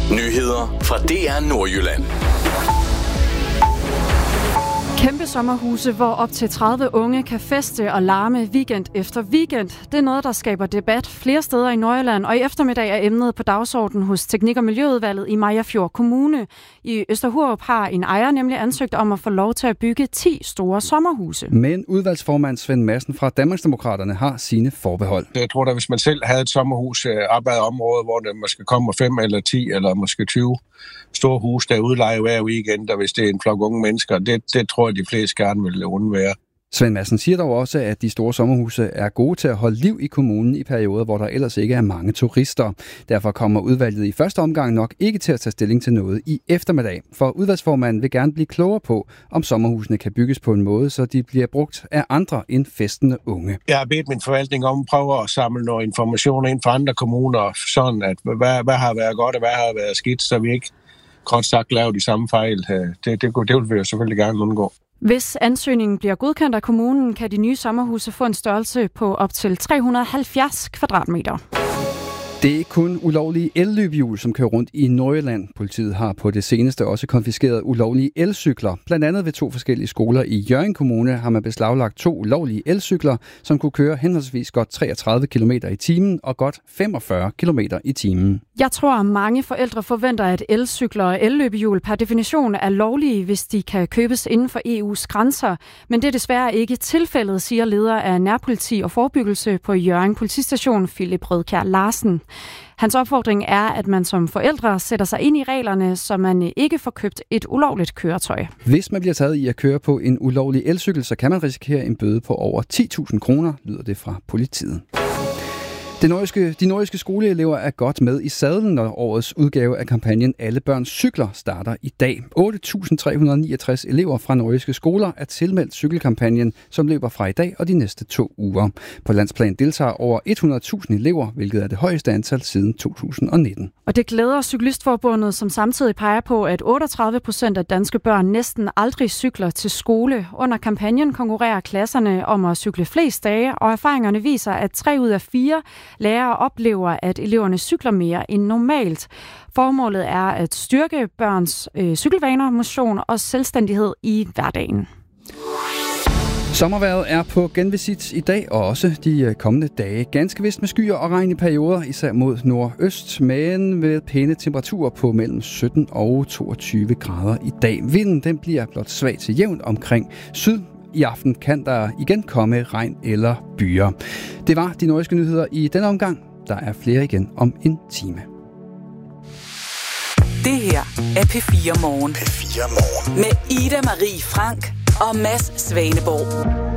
Nyheder fra DR Nordjylland. Kæmpe sommerhuse, hvor op til 30 unge kan feste og larme weekend efter weekend. Det er noget, der skaber debat flere steder i Nordjylland, og i eftermiddag er emnet på dagsordenen hos Teknik- og Miljøudvalget i Mariagerfjord Kommune. I Østerhurup har en ejer nemlig ansøgt om at få lov til at bygge 10 store sommerhuse. Men udvalgsformand Svend Madsen fra Danmarksdemokraterne har sine forbehold. Jeg tror da, hvis man selv havde et sommerhus op ad området, hvor der måske kommer 5 eller 10 eller måske 20 store huse, der udlejer hver weekend, og hvis det er en flok unge mennesker, det tror jeg, de fleste gerne vil undvære. Svend Madsen siger dog også, at de store sommerhuse er gode til at holde liv i kommunen i perioder, hvor der ellers ikke er mange turister. Derfor kommer udvalget i første omgang nok ikke til at tage stilling til noget i eftermiddag. For udvalgsformanden vil gerne blive klogere på, om sommerhusene kan bygges på en måde, så de bliver brugt af andre end festende unge. Jeg har bedt min forvaltning om at prøve at samle noget information ind fra andre kommuner, sådan at hvad har været godt og hvad har været skidt, så vi ikke kort sagt laver de samme fejl. Det vil vi jo selvfølgelig gerne undgå. Hvis ansøgningen bliver godkendt af kommunen, kan de nye sommerhuse få en størrelse på op til 370 kvadratmeter. Det er ikke kun ulovlige elløbehjul, som kører rundt i Nordjylland. Politiet har på det seneste også konfiskeret ulovlige elcykler. Blandt andet ved 2 forskellige skoler i Hjørring Kommune har man beslaglagt 2 ulovlige elcykler, som kunne køre henholdsvis godt 33 km i timen og godt 45 km i timen. Jeg tror, at mange forældre forventer, at elcykler og elløbehjul per definition er lovlige, hvis de kan købes inden for EU's grænser. Men det er desværre ikke tilfældet, siger leder af nærpoliti og forebyggelse på Hjørring Politistation, Philip Rødkjær Larsen. Hans opfordring er, at man som forældre sætter sig ind i reglerne, så man ikke får købt et ulovligt køretøj. Hvis man bliver taget i at køre på en ulovlig elcykel, så kan man risikere en bøde på over 10.000 kroner, lyder det fra politiet. De nordjyske skoleelever er godt med i sadlen, når årets udgave af kampagnen Alle Børns Cykler starter i dag. 8.369 elever fra nordjyske skoler er tilmeldt cykelkampagnen, som løber fra i dag og de næste 2 uger. På landsplan deltager over 100.000 elever, hvilket er det højeste antal siden 2019. Og det glæder Cyklistforbundet, som samtidig peger på, at 38% af danske børn næsten aldrig cykler til skole. Under kampagnen konkurrerer klasserne om at cykle flest dage, og erfaringerne viser, at 3 ud af 4 lærere oplever, at eleverne cykler mere end normalt. Formålet er at styrke børns cykelvaner, motion og selvstændighed i hverdagen. Sommervejret er på genvisit i dag og også de kommende dage. Ganske vist med skyer og regn i perioder, især mod nordøst, men med pæne temperaturer på mellem 17 og 22 grader i dag. Vinden den bliver blot svag til jævn omkring syd. I aften kan der igen komme regn eller byer. Det var de nordjyske nyheder i denne omgang. Der er flere igen om en time. Det her er P4 Morgen. Med Ida Marie Frank og Mads Svaneborg.